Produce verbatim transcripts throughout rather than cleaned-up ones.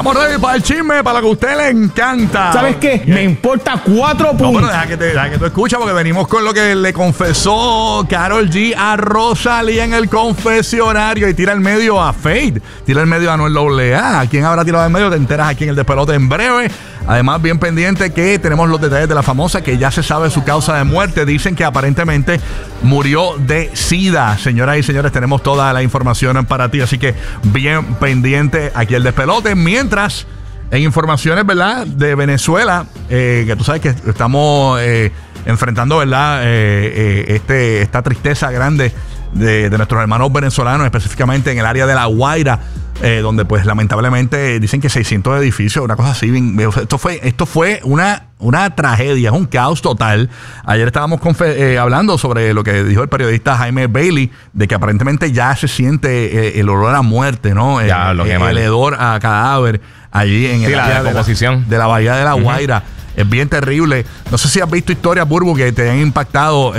Estamos ready para el chisme, para lo que a usted le encanta. ¿Sabes qué? Me importa cuatro puntos. No, pero deja que, te, deja que tú escuches porque venimos con lo que le confesó Karol G a Rosalía en el confesionario y tira el medio a Fade, tira el medio a Anuel doble A. ¿A quién habrá tirado el medio? Te enteras aquí en el Despelote en breve. Además, bien pendiente que tenemos los detalles de la famosa, que ya se sabe su causa de muerte. Dicen que aparentemente murió de SIDA. Señoras y señores, tenemos toda la información para ti, así que bien pendiente aquí el Despelote. Mientras, en informaciones, ¿verdad?, de Venezuela, eh, que tú sabes que estamos eh, enfrentando, ¿verdad?, eh, eh, este, esta tristeza grande de, de nuestros hermanos venezolanos, específicamente en el área de La Guaira. Eh, donde pues lamentablemente dicen que seiscientos edificios, una cosa así. Esto fue, esto fue una, una tragedia, es un caos total. Ayer estábamos eh, hablando sobre lo que dijo el periodista Jaime Bailey, de que aparentemente ya se siente eh, el olor a muerte, ¿no? Ya, el, lo que el, el hedor a cadáver allí en sí, el la área de, la, de la bahía de La Guaira. Uh-huh. Es bien terrible. No sé si has visto historias, Burbu, que te han impactado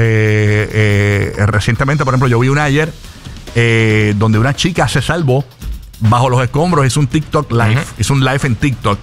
eh, eh, recientemente. Por ejemplo, yo vi una ayer eh, donde una chica se salvó bajo los escombros. Hizo un TikTok live, uh-huh. hizo un live en TikTok,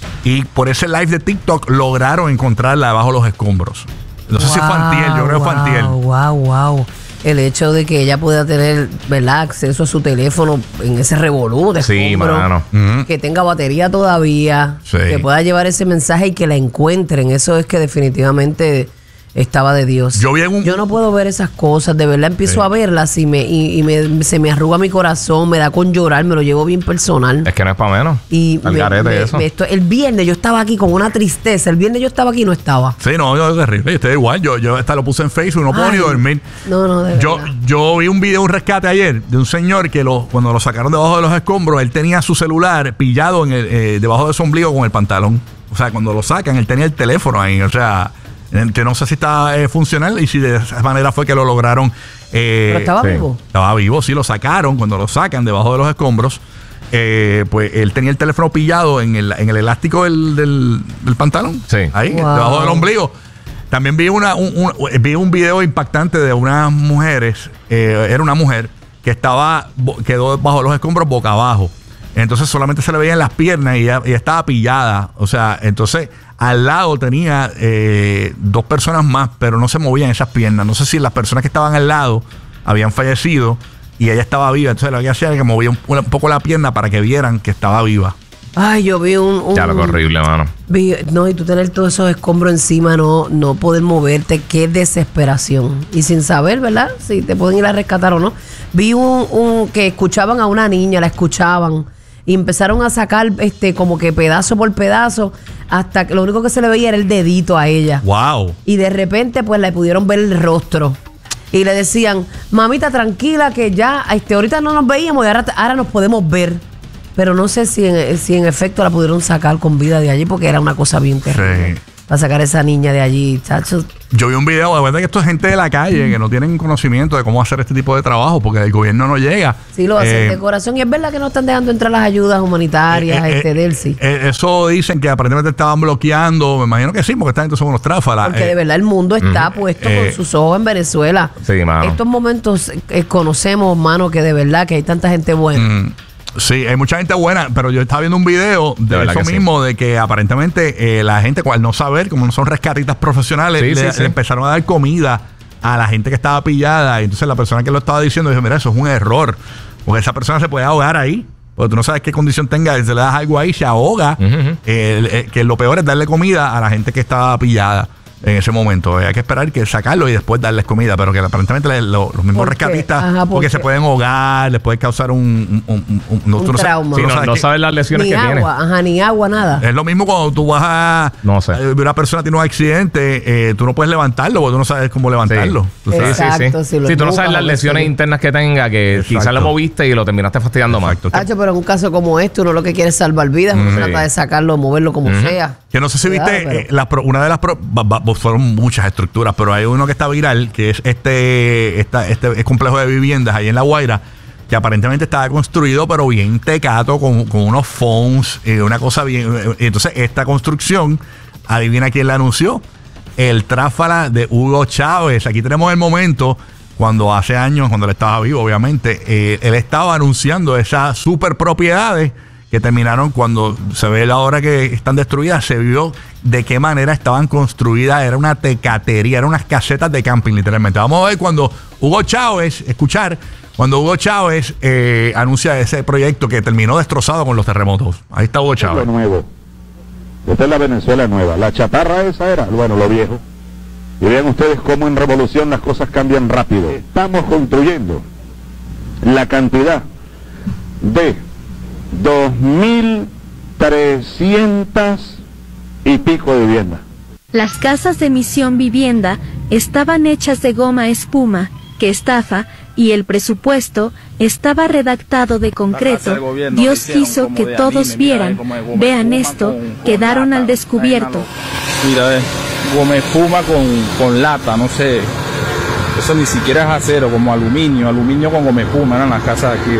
y por ese live de TikTok lograron encontrarla bajo los escombros. No sé wow, si fue antier, yo creo que wow, fue antier. Wow, wow. El hecho de que ella pueda tener, ¿verdad?, acceso a su teléfono en ese revolú de sí, escombros, mano. Uh-huh. que tenga batería todavía, sí. que pueda llevar ese mensaje y que la encuentren. Eso es que definitivamente estaba de Dios. Yo, vi un... Yo no puedo ver esas cosas, de verdad empiezo sí. a verlas y, me, y, y me, se me arruga mi corazón, me da con llorar, me lo llevo bien personal. Es que no es para menos. Y el, me, garete me, eso. Me esto, el viernes yo estaba aquí con una tristeza, el viernes yo estaba aquí y no estaba. Sí, no, yo terrible, yo estoy igual, yo, yo hasta lo puse en Facebook, no puedo Ay, ni dormir. No, no, de yo, verdad. Yo vi un video, un rescate ayer de un señor que lo, cuando lo sacaron debajo de los escombros, él tenía su celular pillado en el, eh, debajo de su ombligo con el pantalón. O sea, cuando lo sacan, él tenía el teléfono ahí, o sea... que no sé si está eh, funcional y si de esa manera fue que lo lograron. Eh, ¿Pero estaba sí. vivo? Estaba vivo, sí, lo sacaron. Cuando lo sacan debajo de los escombros, eh, pues él tenía el teléfono pillado en el, en el elástico del, del, del pantalón. Sí. Ahí, wow. debajo del ombligo. También vi, una, un, un, vi un video impactante de unas mujeres. Eh, era una mujer que estaba quedó bajo los escombros boca abajo. Entonces solamente se le veían las piernas y ella, ella estaba pillada. O sea, entonces al lado tenía eh, dos personas más, pero no se movían esas piernas. No sé si las personas que estaban al lado habían fallecido y ella estaba viva. Entonces lo que hacía era que movía un, un poco la pierna para que vieran que estaba viva. Ay, yo vi un... un ya lo horrible, mano. Vi, no, y tú tener todos esos escombros encima, no, no poder moverte, qué desesperación. Y sin saber, ¿verdad?, si te pueden ir a rescatar o no. Vi un, un que escuchaban a una niña, la escuchaban, y empezaron a sacar este como que pedazo por pedazo, hasta que lo único que se le veía era el dedito a ella. Wow. Y de repente pues le pudieron ver el rostro. Y le decían, mamita, tranquila, que ya este, ahorita no nos veíamos y ahora, ahora nos podemos ver. Pero no sé si en, si en efecto la pudieron sacar con vida de allí, porque era una cosa bien terrible. Sí. Para sacar a esa niña de allí, chacho. Yo vi un video, de verdad que esto es gente de la calle que no tienen conocimiento de cómo hacer este tipo de trabajo porque el gobierno no llega. Sí, lo hacen eh, de corazón. Y es verdad que no están dejando entrar las ayudas humanitarias, eh, eh, este, Delcy. Eh, eso dicen que aparentemente estaban bloqueando. Me imagino que sí, porque esta gente son unos tráfalas. Porque eh, de verdad el mundo está uh, puesto eh, con sus ojos en Venezuela. Sí, mano. Estos momentos eh, conocemos, mano, que de verdad que hay tanta gente buena. Mm. Sí, hay mucha gente buena, pero yo estaba viendo un video de, de eso mismo, sí. de que aparentemente eh, la gente, al no saber, como no son rescatistas profesionales, sí, le, sí, sí. le empezaron a dar comida a la gente que estaba pillada. Y entonces la persona que lo estaba diciendo dijo, mira, eso es un error, porque esa persona se puede ahogar ahí, porque tú no sabes qué condición tenga, si le das algo ahí, se ahoga. Uh-huh. eh, eh, que lo peor es darle comida a la gente que estaba pillada en ese momento. Eh, hay que esperar que sacarlo y después darles comida, pero que aparentemente le, lo, los mismos rescatistas, Ajá, porque, porque se pueden ahogar, les puede causar un, un, un, un, no, un tú no trauma. Sí, no, no, sabes no que, sabes las lesiones ni que agua, tiene. Ajá, ni agua, nada. Es lo mismo cuando tú vas a... No sé. Eh, una persona tiene un accidente, eh, tú no puedes levantarlo porque tú no sabes cómo levantarlo. Sí, ¿tú sabes? Exacto, sí, sí. Si, si tú no sabes las lesiones sí. internas que tenga, que Exacto. quizás lo moviste y lo terminaste fastidiando más. Tacho, pero en un caso como este, uno lo que quiere es salvar vidas, uno mm, trata sí. de sacarlo, moverlo como mm. sea. Que no sé si Cuidado, viste, pero... eh, la pro, una de las... Pro, ba, ba, fueron muchas estructuras, pero hay uno que está viral, que es este, esta, este complejo de viviendas ahí en La Guaira, que aparentemente estaba construido, pero bien tecato, con, con unos phones, eh, una cosa bien... Eh, entonces, esta construcción, adivina quién la anunció, el tráfala de Hugo Chávez. Aquí tenemos el momento cuando hace años, cuando él estaba vivo, obviamente, eh, él estaba anunciando esas super propiedades que terminaron cuando se ve la hora que están destruidas, se vio de qué manera estaban construidas. Era una tecatería, eran unas casetas de camping, literalmente. Vamos a ver cuando Hugo Chávez, escuchar, cuando Hugo Chávez eh, anuncia ese proyecto que terminó destrozado con los terremotos. Ahí está Hugo Chávez. Lo nuevo. Esta es la Venezuela nueva. La chatarra esa era, bueno, lo viejo. Y vean ustedes cómo en revolución las cosas cambian rápido. Estamos construyendo la cantidad de dos mil trescientas y pico de viviendas. Las casas de Misión Vivienda estaban hechas de goma espuma, que estafa, y el presupuesto estaba redactado de concreto. Dios quiso que todos vieran, vean esto, quedaron al descubierto. Mira, eh, goma espuma con, con lata, no sé. Eso ni siquiera es acero, como aluminio, aluminio con goma espuma, eran las casas de aquí.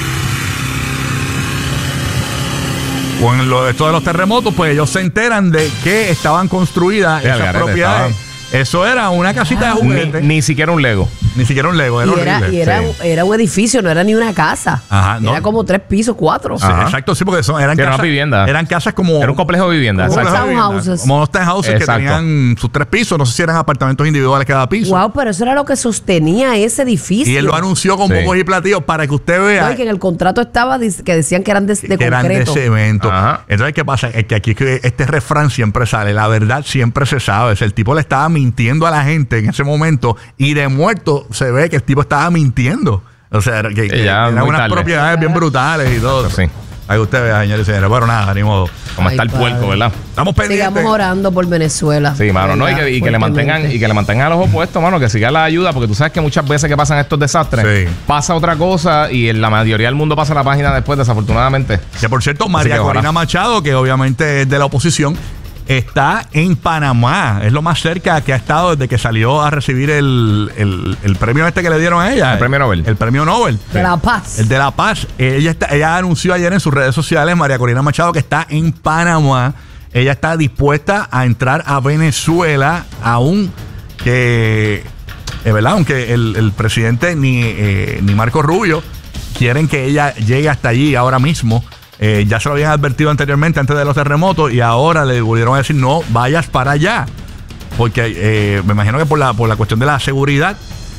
Con lo de esto de los terremotos, pues ellos se enteran de que estaban construidas Sí, esas garete, propiedades. Eso era una casita de Ni, juguete. ni siquiera un Lego. Ni siquiera un Lego, era Y era, horrible. y era, sí. era un edificio, no era ni una casa. Ajá, no. Era como tres pisos, cuatro. Sí, Ajá. exacto, sí, porque son, eran Sí, era casas. una vivienda. Eran casas como. Era un complejo de vivienda. como exacto. complejo de Townhouses. vivienda, Como unos townhouses que Exacto. tenían sus tres pisos. No sé si eran apartamentos individuales cada piso. Wow, pero eso era lo que sostenía ese edificio. Y él lo anunció con Sí. pocos y platillos para que usted vea. No, y que en el contrato estaba dic- que decían que eran de, de que eran de concreto. cemento. Ajá. Entonces, ¿qué pasa? Es que aquí que este refrán siempre sale. La verdad siempre se sabe. O sea, el tipo le estaba mintiendo a la gente en ese momento y de muerto se ve que el tipo estaba mintiendo. O sea, que, que Sí, ya eran muy unas tarde. propiedades bien brutales y todo. Sí. Ahí usted vea, señores y señores. Bueno, nada, ni modo. Como Ay, está el padre. puerco, ¿verdad? Estamos pendientes. Sigamos orando por Venezuela. Sí, mano, no, y ¿verdad? que, y que le mantengan, Fuertemente. y que le mantengan a los opuestos, mano, que siga la ayuda, porque tú sabes que muchas veces que pasan estos desastres, Sí. pasa otra cosa y en la mayoría del mundo pasa la página después, desafortunadamente. Que por cierto, María que ojalá. Corina Machado, que obviamente es de la oposición, está en Panamá. Es lo más cerca que ha estado desde que salió a recibir el, el, el premio este que le dieron a ella. El premio Nobel. El premio Nobel. De la paz. El de La Paz. Ella, está, ella anunció ayer en sus redes sociales, María Corina Machado, que está en Panamá. Ella está dispuesta a entrar a Venezuela, aún que, es verdad, aunque el, el presidente ni, eh, ni Marco Rubio quieren que ella llegue hasta allí ahora mismo. Eh, ya se lo habían advertido anteriormente, antes de los terremotos, y ahora le volvieron a decir, no vayas para allá. Porque eh, me imagino que por la, por la cuestión de la seguridad,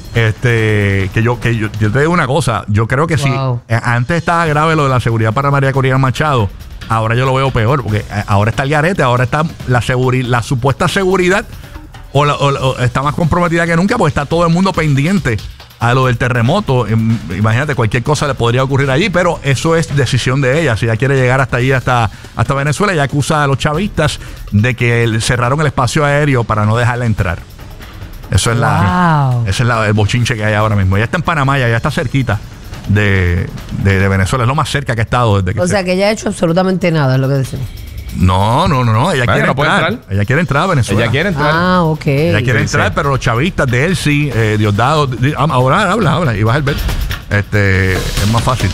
este que yo que yo, yo te digo una cosa, yo creo que Wow. sí, eh, antes estaba grave lo de la seguridad para María Corina Machado, ahora yo lo veo peor, porque eh, ahora está el garete, ahora está la seguri- la supuesta seguridad o, la- o la- o está más comprometida que nunca, porque está todo el mundo pendiente a lo del terremoto. Im- Imagínate, cualquier cosa le podría ocurrir allí, pero eso es decisión de ella. Si ella quiere llegar hasta allí, hasta, hasta Venezuela, ella acusa a los chavistas de que el- cerraron el espacio aéreo para no dejarla entrar. Eso es la, Wow. ese es la, el bochinche que hay ahora mismo. Ella está en Panamá, ya está cerquita de, de, de Venezuela. Es lo más cerca que ha estado desde que O se- sea, que ella ha hecho absolutamente nada, es lo que decimos. No, no, no, no. Ella Bueno, quiere no puede entrar. entrar. Ella quiere entrar a Venezuela. Ella quiere entrar. Ah, ok. Ella quiere Sí, entrar, sí. pero los chavistas de él sí, eh, Diosdado. di- ah, Ahora habla, habla, y vas a ver. Este, es más fácil.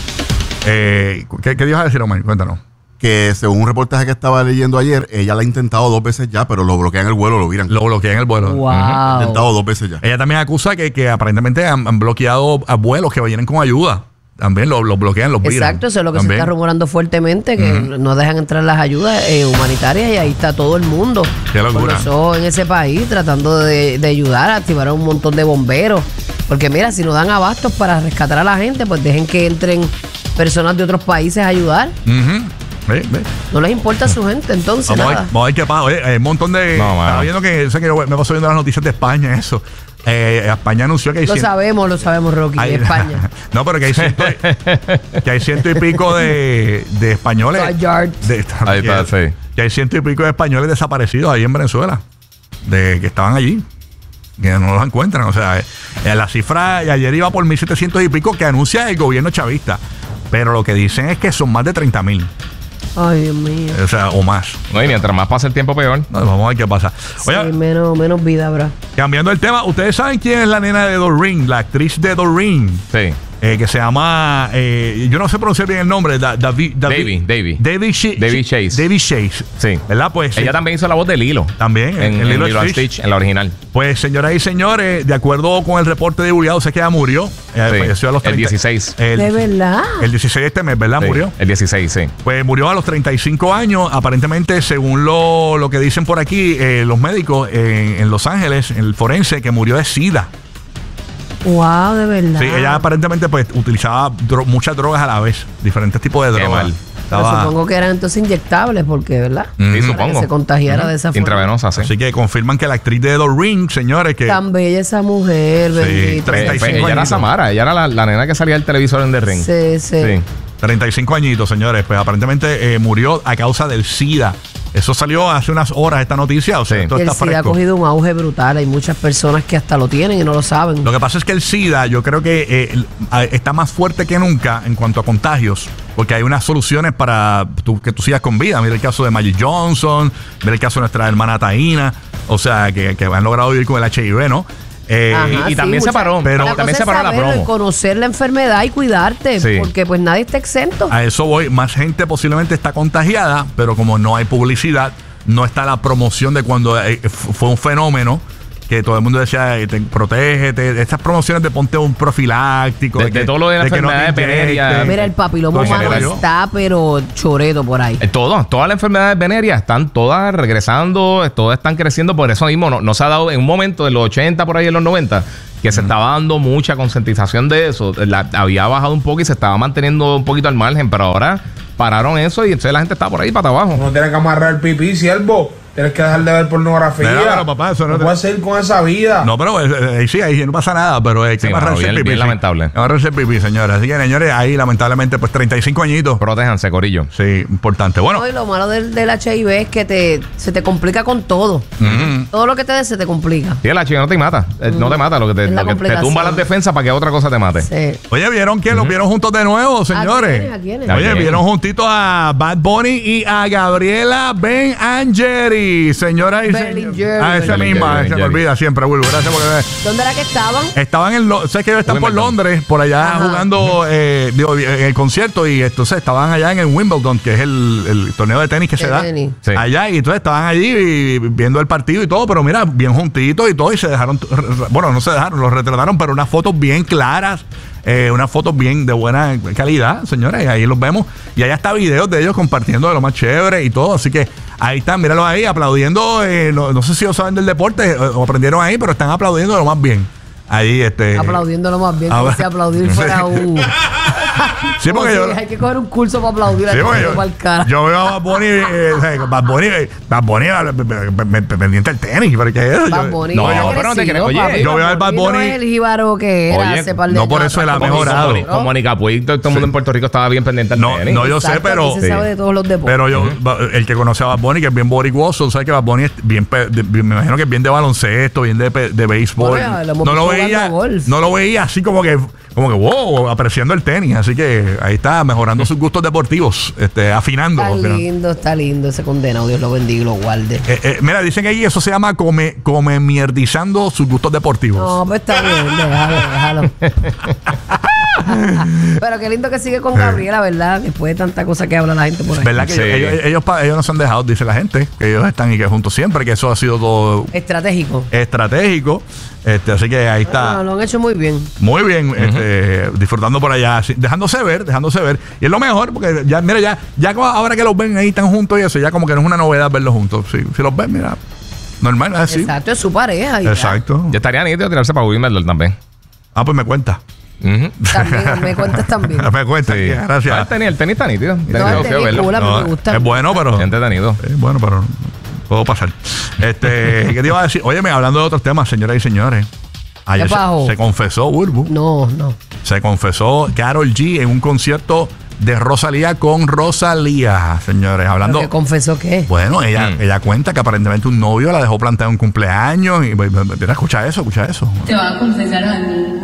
Eh, ¿qué, ¿Qué ibas a decir, Omar? Cuéntanos. Que según un reportaje que estaba leyendo ayer, ella la ha intentado dos veces ya, pero lo bloquean el vuelo, lo viran. Lo bloquean el vuelo. Wow. Ha intentado dos veces ya. Ella también acusa que, que aparentemente han, han bloqueado a vuelos que vienen con ayuda. También los lo bloquean, los viran. Exacto, eso es lo que También. se está rumorando fuertemente, que Ujú. no dejan entrar las ayudas eh, humanitarias y ahí está todo el mundo. Qué locura. Por eso en ese país tratando de, de ayudar, activaron un montón de bomberos. Porque mira, si no dan abastos para rescatar a la gente, pues dejen que entren personas de otros países a ayudar. Ujú. Ve, ve. No les importa a su gente, entonces Vamos a, ver, nada. vamos a ver qué pasa. Oye, hay un montón de. No, estaba mano. viendo que, sé que yo me paso viendo las noticias de España, eso. Eh, España anunció que hay Lo cien- sabemos, lo sabemos, Rocky, hay- de España. no, pero que hay ciento, que hay ciento y pico de, de españoles. Gallards. De, Ahí está, sí. Que hay ciento y pico de españoles desaparecidos ahí en Venezuela. De que estaban allí. Que no los encuentran. O sea, eh, la cifra de ayer iba por mil setecientos y pico que anuncia el gobierno chavista. Pero lo que dicen es que son más de treinta mil. Ay, Dios mío. O sea, o más. No, y mientras más pasa el tiempo, peor. No, vamos a ver qué pasa. Oye, Sí, menos, menos vida habrá. cambiando el tema, ¿ustedes saben quién es la nena de Doreen? La actriz de Doreen. Sí. eh, que se llama, eh, yo no sé pronunciar bien el nombre, da, David, David, David. David, Sh- David Chase. David Chase. Sí. ¿Verdad? Pues ella eh, también hizo la voz de Lilo. También, en, en, en Lilo Lilo and Stitch. Stitch, en la original. Pues, señoras y señores, de acuerdo con el reporte divulgado, sé que ella murió. Ella Sí, falleció a los el treinta dieciséis. El, ¿De verdad? El dieciséis de este mes, ¿verdad? Sí, Murió. el dieciséis, sí. Pues murió a los treinta y cinco años. Aparentemente, según lo, lo que dicen por aquí, eh, los médicos en, en Los Ángeles, en el forense, que murió de SIDA. Wow, de verdad. Sí, ella aparentemente pues utilizaba dro- muchas drogas a la vez, diferentes tipos de Qué drogas. mal. Pero Estaba- supongo que eran entonces inyectables, porque, ¿verdad? Mm. Sí, Para supongo. que se contagiara de esa forma. Intravenosa, sí. Así que confirman que la actriz de The Ring, señores, que Tan bella esa mujer, Sí, bendita. treinta y Pues, cinco ella era añitos. Samara, ella era la, la nena que salía del televisor en The Ring. Sí, sí. Sí. treinta y cinco añitos, señores, pues aparentemente eh, murió a causa del SIDA. Eso salió hace unas horas, esta noticia, o sea, Sí. esto Y el está SIDA ha fresco. cogido un auge brutal. Hay muchas personas que hasta lo tienen y no lo saben. Lo que pasa es que el SIDA, yo creo que eh, el- a- está más fuerte que nunca en cuanto a contagios, porque hay unas soluciones para tú- que tú sigas con vida. Mira el caso de Magic Johnson, mira el caso de nuestra hermana Taína, o sea, que, que han logrado vivir con el H I V, ¿no? Eh, Ajá, y- y sí, también se mucha- paró, pero- la también cosa se es paró la saberlo promo. y conocer la enfermedad y cuidarte, Sí. porque pues nadie está exento. A eso voy, más gente posiblemente está contagiada, pero como no hay publicidad, no está la promoción de cuando eh, f- fue un fenómeno que todo el mundo decía, eh, te, protégete, estas promociones de ponte un profiláctico. De- de todo lo de la que no te enfermedad de venérea. inyecten. Mira, el papiloma Todo humano eso. está, pero choreto por ahí. Eh, Todo, todas las enfermedades venéreas están todas regresando, eh, todas están creciendo, por eso mismo no, no se ha dado en un momento de los ochenta por ahí en los noventa que se estaba dando mucha concientización de eso, la, había bajado un poco y se estaba manteniendo un poquito al margen, pero ahora pararon eso y entonces la gente está por ahí para abajo. No tienes que amarrar el pipí, siervo. Tienes que dejar de ver pornografía. Mira, pero, papá, eso no no te- puedes seguir con esa vida. No, pero eh, eh, sí, ahí no pasa nada, pero hay que Sí, amarrarse mano, el bien- pipí. bien sí. lamentable. Amarrarse el pipí, señores. Así que, señores, ahí lamentablemente, pues treinta y cinco añitos. Protéjanse, corillo. Sí, importante. Bueno, No, y lo malo del, del H I V es que te, se te complica con todo. Todo lo que te dé se te complica. Sí, el H I V no te mata, eh, no te mata, lo que te, Es la lo que te complicación. tumba las defensas para que otra cosa te mate. Sí. oye, ¿vieron que los vieron juntos de nuevo, señores? quiénes? ¿A quiénes? Oye, ¿A quién? vieron juntitos a Bad Bunny y a Gabriela Ben Angeri, señora y Bellinger. señores. A esa Bellinger, misma, se me Bellinger. olvida siempre, Wilbur. Gracias por ¿Dónde era que estaban? Estaban en Lo- sé que ellos están por Wimbledon. Londres, por allá Ajá. jugando eh, digo, en el concierto, y entonces estaban allá en el Wimbledon, que es el, el torneo de tenis que De se da tenis. Sí. allá, y entonces estaban allí y viendo el partido y todo, pero mira, bien juntitos y todo, y se dejaron, bueno, no se dejaron, los retrataron, pero unas fotos bien claras, eh, unas fotos bien de buena calidad, señores, y ahí los vemos, y allá está videos de ellos compartiendo de lo más chévere y todo, así que ahí están, míralos ahí, aplaudiendo, eh, no, no sé si ellos saben del deporte eh, o aprendieron ahí, pero están aplaudiendo de lo más bien. Ahí, este. Aplaudiéndolo más bien, Ah, como bueno. si aplaudir fuera Sí. un. Sí, como porque si yo- hay que coger un curso para aplaudir Sí, al porque yo, yo, para el cara. yo veo a Bad Bunny, eh, o sea, Bad Bunny, eh, Bad Bunny, eh, pe- pe- pe- pendiente del tenis, pero ¿qué es eso? Bad Yo- Bunny No, era yo- pero no te agresivo, creo. Oye, papi. yo veo al Bad no Bunny- es el jíbaro que era Oye, hace par de no por años eso él ha atrás. mejorado. Con, con Mónica Puig, todo el mundo en Puerto Rico estaba bien pendiente al No, tenis. no, yo sé, Exacto, pero. aquí se sabe de todos los deportes. Pero yo, ba- el que conoce a Bad Bunny, que es bien boricuoso, sabe que Bad Bunny es bien, pe- de- bien- me imagino que es bien de baloncesto, bien de, pe- de béisbol. Bueno, lo hemos no lo visto veía, jugando golf. no lo veía así como que, como que wow, apreciando el tenis. Así que ahí está mejorando sus gustos deportivos, este, afinando. Está afinando. lindo, está lindo ese condenado. Dios lo bendiga y lo guarde. Eh, eh, mira, dicen que ahí eso se llama come, come mierdizando sus gustos deportivos. No, pues está bien, déjalo, déjalo. Pero qué lindo que sigue con Gabriela, ¿verdad? Después de tanta cosa que habla la gente por ahí. ¿Verdad que Sí. ellos, ellos, ellos, pa- ellos no se han dejado, dice la gente, que ellos están y que juntos siempre, que eso ha sido todo Estratégico. estratégico. Este, así que ahí está. No, lo han hecho muy bien. Muy bien, este, disfrutando por allá, así, dejándose ver, dejándose ver. Y es lo mejor, porque ya, mira, ya, ya como ahora que los ven ahí tan juntos y eso, ya como que no es una novedad verlos juntos. Si, si los ven, mira, normal, es así. Exacto, es su pareja. y ya. Exacto. Ya estaría nítido tirarse para Wimbledon también. Ah, pues me cuenta. Ujú. También, me cuentas también. me cuenta, Sí. ya, Ah, gracias. el tenis, el tenis está nítido. El tenis No, el es feo tenis verlo. cool, a mí No, me gusta. es bueno, pero. Es entretenido. Es bueno, pero puedo pasar. Este, ¿qué te iba a decir? Óyeme, hablando de otros temas, señoras y señores. Ayer se, pasó? se confesó, Burbu. No, no. Se confesó Karol G en un concierto de Rosalía con Rosalía, señores. Hablando. ¿Pero que confesó qué? Bueno, ella, Mm. ella cuenta que aparentemente un novio la dejó plantada en un cumpleaños. Y, mira, escucha eso, escucha eso. Te va a confesar a mí.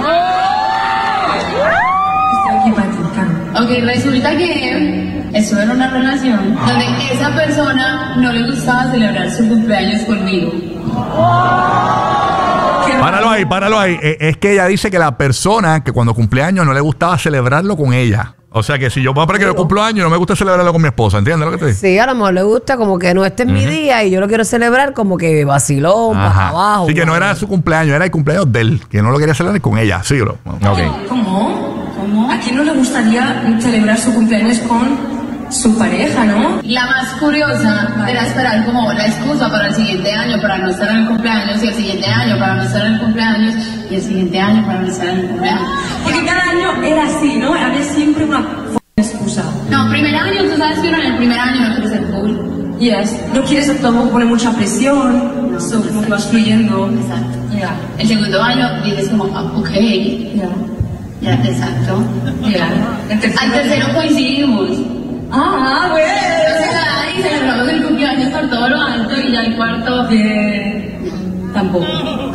Estoy aquí para ti, Carmen. Ok, resulta que eso era una relación donde esa persona no le gustaba celebrar su cumpleaños conmigo. Páralo ahí, páralo ahí. Eh, Es que ella dice que la persona que cuando cumple años no le gustaba celebrarlo con ella. O sea que si yo, para que yo cumplo años, no me gusta celebrarlo con mi esposa. ¿Entiendes lo que te digo? Sí, a lo mejor le gusta como que no, este es mi día y yo lo quiero celebrar como que vacilón, para abajo. Sí, que no era su cumpleaños, era el cumpleaños de él, que no lo quería celebrar con ella. Sí, bro. Ok. ¿Cómo? ¿Cómo? ¿A quién no le gustaría celebrar su cumpleaños con su pareja, no? La más curiosa era esperar como la excusa para el siguiente año para no estar en el cumpleaños y el siguiente año para no estar en el cumpleaños y el siguiente año para no estar en el cumpleaños. Porque cada año era así, ¿no? Había siempre una excusa. No, primer año, tú sabes que uno en el primer año no quiere ser cool. Yes. No quieres tampoco poner mucha presión, no, so, como que vas fluyendo. Exacto. Yeah. El segundo año dices como, ah, ok. Yeah. Ya, exacto. Yeah. Al tercero coincidimos. Ah, bueno. Entonces, ahí celebramos el cumpleaños por todo lo alto y ya el cuarto. Bien. Tampoco.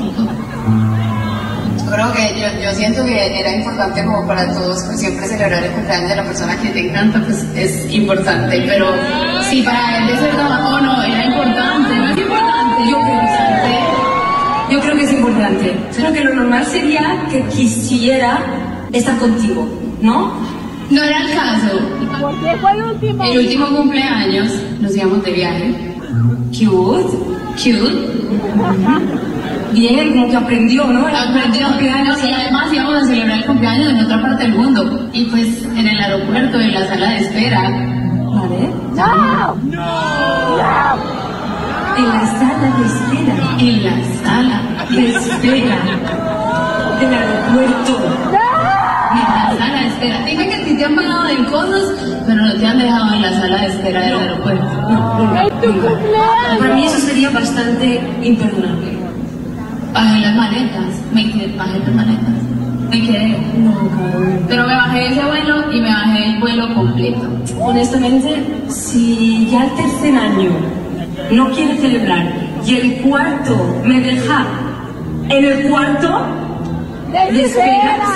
Yo creo que yo, yo siento que era importante como para todos, pues siempre celebrar el cumpleaños de la persona que te encanta, pues es importante. Pero si para él de ser o no era importante, no es importante. Yo creo que Yo creo que es importante. Creo que lo normal sería que quisiera estar contigo, ¿no? No era el caso. Porque fue el último. El último cumpleaños nos íbamos de viaje. Cute. Cute. Bien, como que aprendió, ¿no? Aprendió, no, y además íbamos a celebrar el cumpleaños en otra parte del mundo. Y pues en el aeropuerto, en la sala de espera. ¿Vale? ¡No! ¡No! En la sala de espera. En la sala de espera. Del aeropuerto. En la sala de espera. Dime que a ti te han pagado en cosas, pero no te han dejado en la sala de espera del aeropuerto. No, no, no. Para mí eso sería bastante imperdonable. Bajé las maletas, me quedé, bajé las maletas, me quedé. No, cabrón. Pero me bajé ese vuelo y me bajé el vuelo completo. Honestamente, si ya el tercer año no quiere celebrar y el cuarto me deja en el cuarto, ¿le esperas?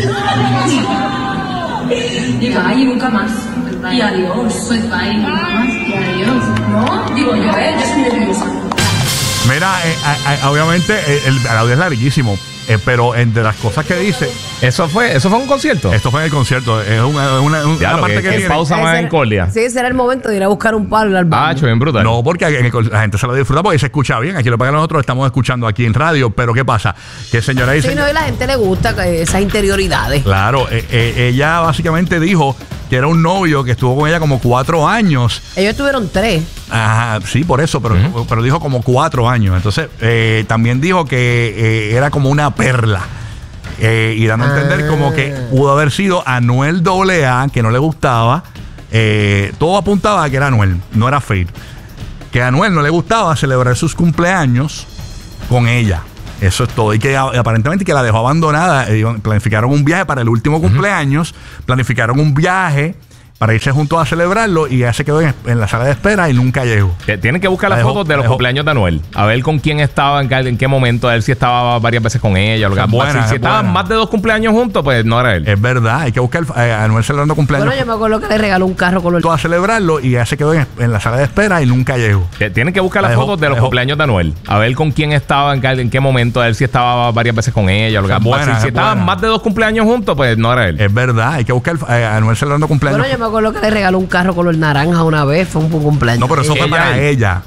Y va, y nunca más. Pues y adiós. Pues va, y nunca más, y adiós. No, digo yo, ¿eh? Yo soy nerviosa. Mira, eh, eh, obviamente eh, el, el audio es larguísimo, eh, pero entre las cosas que dice, Eso fue, eso fue un concierto. esto fue en el concierto, es una, una, una Ya, lo parte que, que, que tiene. pausa más en Cordia. Sí, será el momento de ir a buscar un palo al baño. Ah, bien brutal. No, porque en el- la gente se lo disfruta porque se escucha bien. Aquí lo que nosotros estamos escuchando aquí en radio, pero ¿qué pasa? Que señora dice, Sí, no, y la gente le gusta que esas interioridades. claro, eh, eh, ella básicamente dijo que era un novio que estuvo con ella como cuatro años. Ellos tuvieron tres. Ajá, sí, por eso, pero, Ujú. pero dijo como cuatro años. Entonces, eh, también dijo que eh, era como una perla. Eh, y dando a entender Ah. como que pudo haber sido Anuel doble A, que no le gustaba. Eh, todo apuntaba a que era Anuel, no era Fade. Que a Anuel no le gustaba celebrar sus cumpleaños con ella. Eso es todo. Y que a- aparentemente que la dejó abandonada. Eh, iban- planificaron un viaje para el último cumpleaños. Planificaron un viaje para irse juntos a celebrarlo. Y ella se quedó en, en la sala de espera y nunca llegó. Que Tienen que buscar La las dejó- fotos de la los dejó. cumpleaños de Anuel. A ver con quién estaba, en, qué- en qué momento. A ver si estaba varias veces con ella. Lo que, Es buena, si es si estaban buena. más de dos cumpleaños juntos, pues no era él. Es verdad. Hay que buscar eh, a Anuel celebrando cumpleaños. Bueno, yo me acuerdo que le regaló un carro color. a celebrarlo y ella se quedó en, en la sala de espera y nunca llegó. Que Tienen que buscar La las dejó- fotos de la los dejó. cumpleaños de Anuel. A ver con quién estaba, en, qué- en qué momento. A ver si estaba varias veces con ella. Lo que, Es buena, si es si estaban buena. más de dos cumpleaños juntos, pues no era él. Es verdad. Hay que buscar eh, a Anuel celebrando cumpleaños. Bueno, yo me acuerdo que le regaló un carro color naranja una vez. Fue un buen cumpleaños. No, pero eso fue Ella, para él. ella.